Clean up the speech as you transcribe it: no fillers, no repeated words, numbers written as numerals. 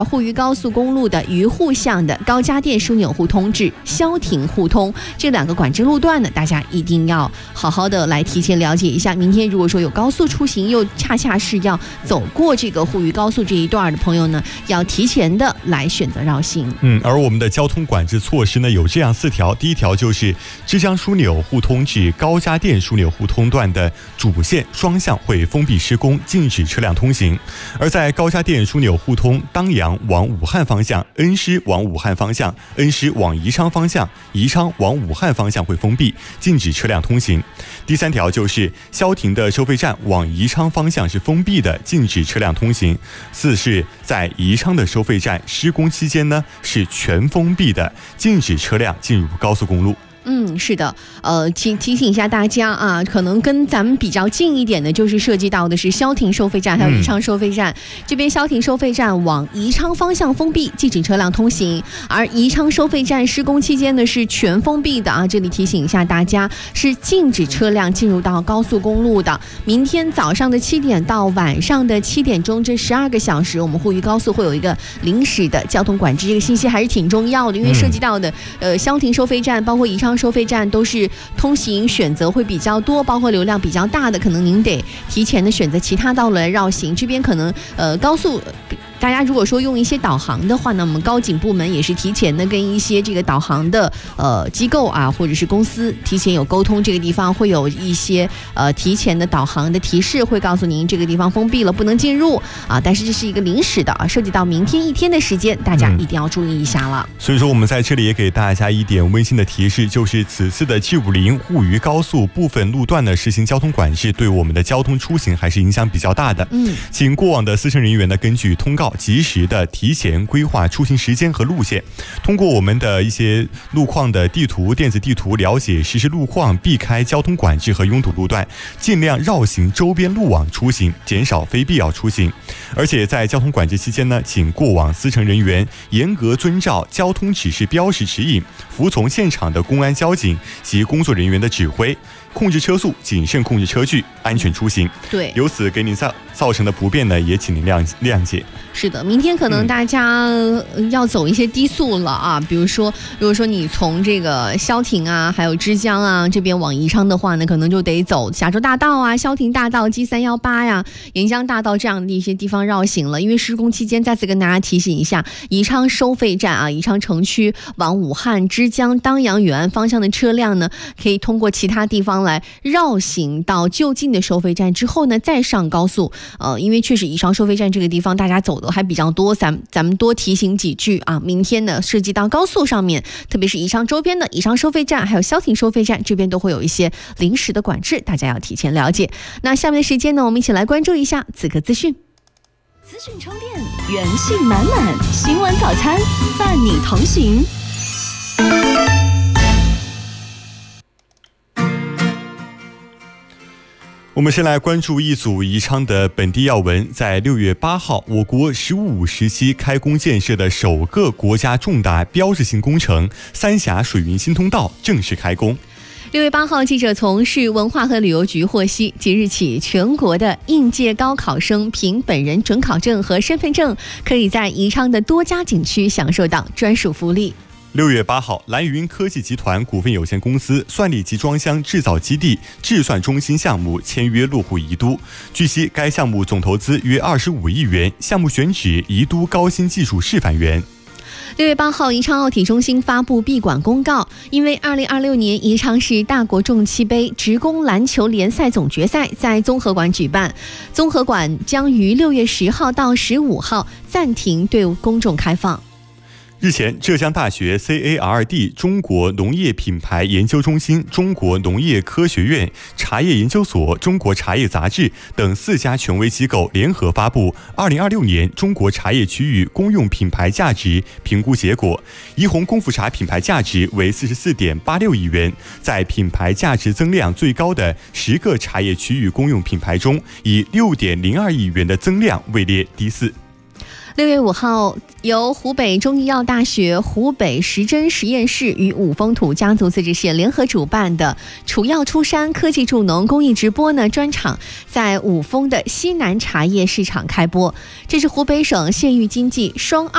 沪渝高速公路的渝沪向的高家店枢纽互通至萧亭互通这2个管制路段呢，大家一定要好好的来提前了解一下。明天如果说有高速出行，又恰恰是要走过这个沪渝高速这一段的朋友呢，要提前的来选择绕行。 而我们的交通管制措施呢有这样4条。第一条就是枝江枢纽互通至高家店枢纽互通段的主线双向会封闭施工，禁止车辆通行。而在高家店枢纽互通当阳往武汉方向、恩施往武汉方向、恩施往宜昌方向、宜昌往武汉方向会封闭，禁止车辆通行。第3条就是萧亭的收费站往宜昌方向是封闭的，禁止车辆通行。4是在宜昌的收费站施工期间呢是全封闭的，禁止车辆进入高速公路。 是的，提醒一下大家啊，可能跟咱们比较近一点的，就是涉及到的是萧亭收费站还有宜昌收费站。这边萧亭收费站往宜昌方向封闭，禁止车辆通行，而宜昌收费站施工期间呢是全封闭的啊。这里提醒一下大家，是禁止车辆进入到高速公路的。明天早上的7点到晚上的7点钟这12个小时，我们沪渝高速会有一个临时的交通管制，这个信息还是挺重要的，因为涉及到的萧亭收费站包括宜昌收费站都是通行选择会比较多，包括流量比较大的，可能您得提前的选择其他道路来绕行。这边可能高速大家如果说用一些导航的话呢，我们高警部门也是提前的跟一些这个导航的机构啊或者是公司提前有沟通，这个地方会有一些提前的导航的提示，会告诉您这个地方封闭了不能进入啊。但是这是一个临时的啊，涉及到明天1天的时间，大家一定要注意一下了。 所以说我们在这里也给大家一点温馨的提示，就是此次的G50沪渝高速部分路段的实行交通管制，对我们的交通出行还是影响比较大的。请过往的司乘人员呢根据通告及时的提前规划出行时间和路线，通过我们的一些路况的地图、电子地图了解实时路况，避开交通管制和拥堵路段，尽量绕行周边路网出行，减少非必要出行。而且在交通管制期间呢，请过往司乘人员严格遵照交通指示标识指引，服从现场的公安交警及工作人员的指挥，控制车速，谨慎控制车距，安全出行。 对， 由此给您造成的不便呢，也请您谅解。 是的，明天可能大家要走一些低速了啊，比如说，如果说你从这个萧亭啊，还有枝江啊这边往宜昌的话呢，可能就得走霞州大道啊、萧亭大道、G318呀、沿江大道这样的一些地方绕行了。因为施工期间，再次跟大家提醒一下，宜昌收费站啊，宜昌城区往武汉、枝江、当阳、远安方向的车辆呢，可以通过其他地方来绕行到就近的收费站之后呢，再上高速。因为确实宜昌收费站这个地方大家走的还比较多，咱们多提醒几句啊。明天呢涉及到高速上面，特别是宜昌周边的宜昌收费站还有萧亭收费站这边都会有一些临时的管制，大家要提前了解。那下面的时间呢，我们一起来关注一下此刻资讯。 资讯充电，元气满满，新闻早餐伴你同行。 我们先来关注一组宜昌的本地要闻。在6月8号，我国15时期开工建设的首个国家重大标志性工程三峡水运新通道正式开工。 6月8号，记者从市文化和旅游局获悉，即日起，全国的应届高考生凭本人准考证和身份证，可以在宜昌的多家景区享受到专属福利。 6月8号，蓝云科技集团股份有限公司算力集装箱制造基地制算中心项目签约落户宜都。据悉，该项目总投资约25亿元，项目选址宜都高新技术示范园。 6月8号，宜昌奥体中心发布闭馆公告，因为2026年宜昌市大国重器杯职工篮球联赛总决赛在综合馆举办，综合馆将于6月10号到15号暂停对公众开放。 日前，浙江大学 CARD 中国农业品牌研究中心、中国农业科学院、茶叶研究所、中国茶叶杂志等4家权威机构联合发布2026年中国茶叶区域公用品牌价值评估结果，怡红功夫茶品牌价值为44.86亿元，在品牌价值增量最高的10个茶叶区域公用品牌中，以6.02亿元的增量位列第4。 6月5号，由湖北中医药大学湖北时针实验室与五丰土家族自治县联合主办的“楚药出山，科技助农”公益直播专场，在五丰的西南茶叶市场开播。这是湖北省县域经济双